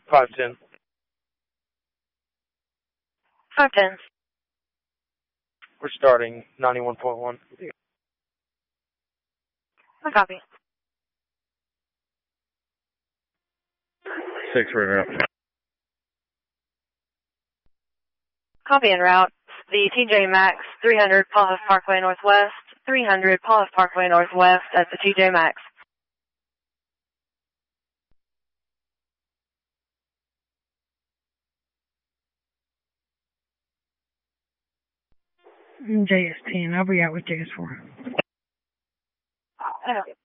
510. 510. We're starting 91.1. I copy. 6 for en route. Copy en route. The TJ Maxx 300 Paulhoff Parkway Northwest, 300 Paulhoff Parkway Northwest at the TJ Maxx. JS10. I'll be out with JS4. I copy.